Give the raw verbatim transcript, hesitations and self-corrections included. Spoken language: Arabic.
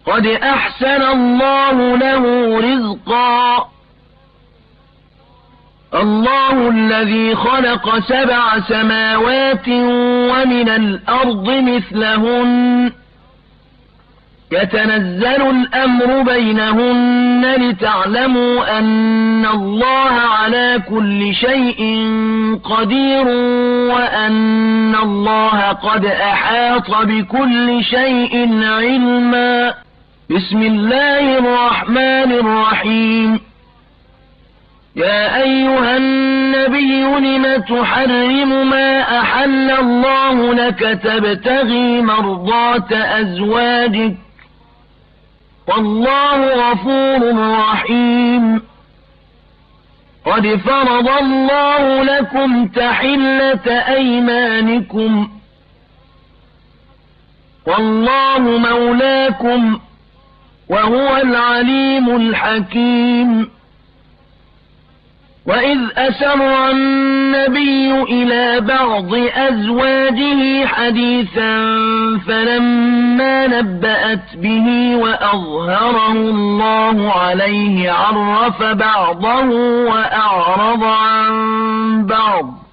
قد أحسن الله له رزقا الله الذي خلق سبع سماوات ومن الأرض مثلهن يتنزل الأمر بينهن لتعلموا أن الله على كل شيء قدير وأن الله قد أحاط بكل شيء علما بسم الله الرحمن الرحيم يا أيها النبي لم تحرم ما أحل الله لك تبتغي مرضات أزواجك والله غفور رحيم قد فرض الله لكم تحلة أيمانكم والله مولاكم وهو العليم الحكيم وإذ أسر النبي إلى بعض أزواجه حديثا فلما نبأت به وأظهره الله عليه عرف بعضه وأعرض عن بعض